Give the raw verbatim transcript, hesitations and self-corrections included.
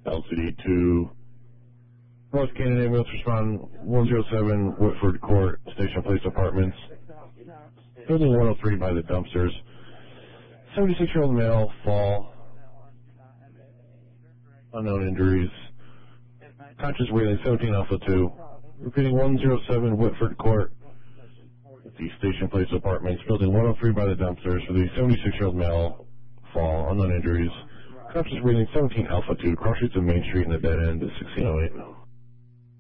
L C D to North Canaan Ambulance, respond one oh seven Whitford Court, Station Place Apartments, building one oh three by the dumpsters. seventy-six-year-old male, fall, unknown injuries, conscious breathing, seventeen Alpha two. Repeating one oh seven Whitford Court, the Station Place Apartments, building one oh three by the dumpsters for the seventy-six-year-old male, fall, unknown injuries, conscious breathing, seventeen Alpha two, cross streets of Main Street in the dead end, sixteen oh eight.